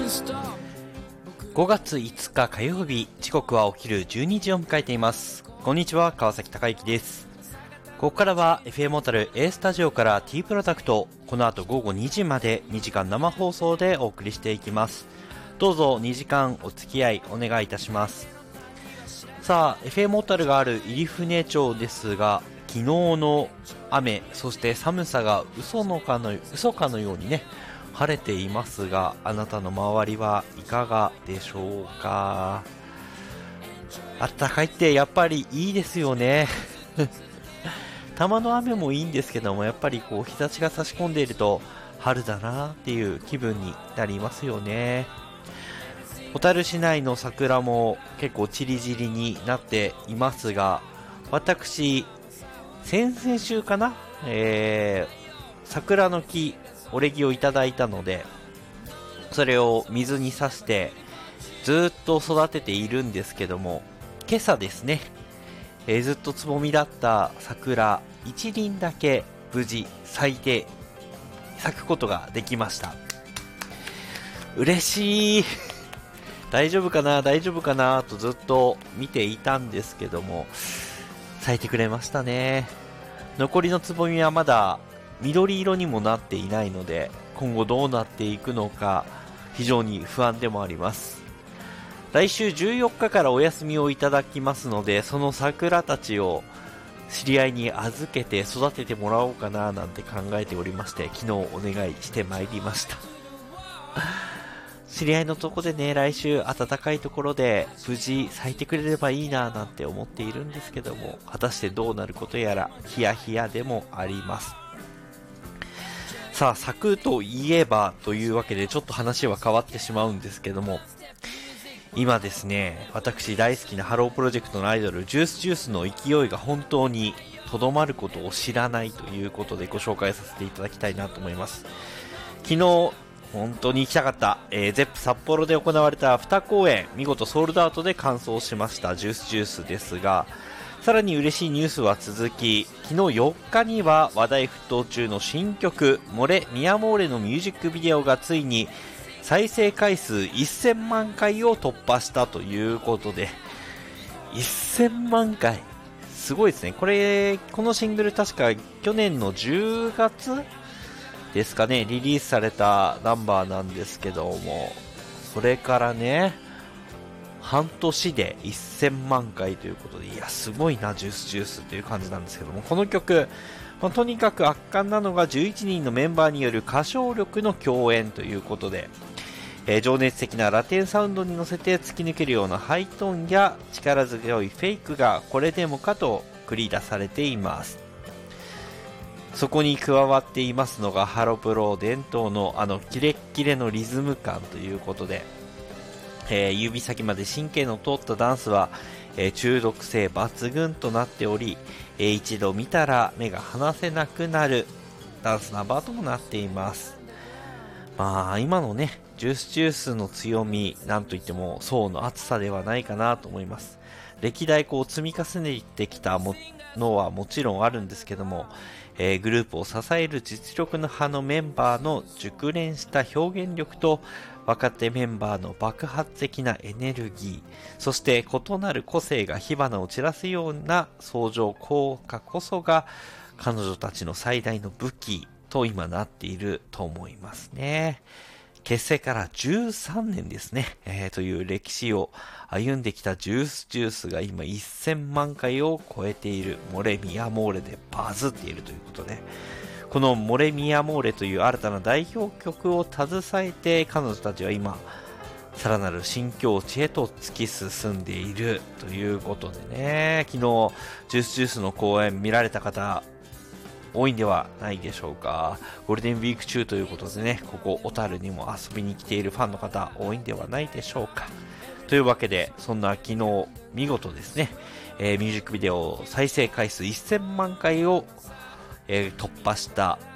5月5日火曜日、時刻はお昼12時を迎えています。こんにちは、川崎隆之です。ここからは FM 小樽 A スタジオから T プロダクト、この後午後2時まで2時間生放送でお送りしていきます。どうぞ2時間お付き合いお願いいたします。さあ、FM 小樽がある入船町ですが、昨日の雨、そして寒さが嘘かのようにね、晴れていますが、あなたの周りはいかがでしょうか。あったかいってやっぱりいいですよね。たまの雨もいいんですけども、やっぱりこう日差しが差し込んでいると春だなっていう気分になりますよね。小樽市内の桜も結構チリチリになっていますが、私先々週かな、桜の木お礼儀をいただいたので、それを水に挿してずっと育てているんですけども、今朝ですね、ずっとつぼみだった桜一輪だけ無事咲くことができました。嬉しい。大丈夫かなとずっと見ていたんですけども、咲いてくれましたね。残りのつぼみはまだ緑色にもなっていないので、今後どうなっていくのか非常に不安でもあります。来週14日からお休みをいただきますので、その桜たちを知り合いに預けて育ててもらおうかななんて考えておりまして、昨日お願いしてまいりました。知り合いのとこでね、来週暖かいところで無事咲いてくれればいいななんて思っているんですけども、果たしてどうなることやらヒヤヒヤでもあります。さあ、咲くといえばというわけでちょっと話は変わってしまうんですけども、今ですね、私大好きなハロープロジェクトのアイドルジュースの勢いが本当にとどまることを知らないということでご紹介させていただきたいなと思います。昨日本当に行きたかった、ゼップ札幌で行われた2公演、見事ソールドアウトで完走しましたジュースですが、さらに嬉しいニュースは続き、昨日4日には話題沸騰中の新曲モレミアモーレのミュージックビデオがついに再生回数1000万回を突破したということで、1000万回すごいですね。このシングル確か去年の10月ですかね、リリースされたナンバーなんですけども、それからね、半年で1000万回ということで、いやすごいなジュースという感じなんですけども、この曲、とにかく圧巻なのが11人のメンバーによる歌唱力の共演ということで、情熱的なラテンサウンドに乗せて突き抜けるようなハイトーンや力強いフェイクがこれでもかと繰り出されています。そこに加わっていますのがハロプロ伝統のキレッキレのリズム感ということで、指先まで神経の通ったダンスは、中毒性抜群となっており、一度見たら目が離せなくなるダンスナンバーともなっています。今のねジュースの強み、なんといっても層の厚さではないかなと思います。歴代積み重ねてきたのはもちろんあるんですけども、グループを支える実力の派のメンバーの熟練した表現力と若手メンバーの爆発的なエネルギー、そして異なる個性が火花を散らすような相乗効果こそが彼女たちの最大の武器と今なっていると思いますね。結成から13年ですね、という歴史を歩んできたジュースが今1000万回を超えているモレミアモーレでバズっているということで、このモレミアモーレという新たな代表曲を携えて彼女たちは今さらなる新境地へと突き進んでいるということでね、昨日ジュースの公演見られた方多いんではないでしょうか。ゴールデンウィーク中ということでね、ここ小樽にも遊びに来ているファンの方多いんではないでしょうか。というわけで、そんな昨日見事ですね、ミュージックビデオ再生回数1000万回を、突破した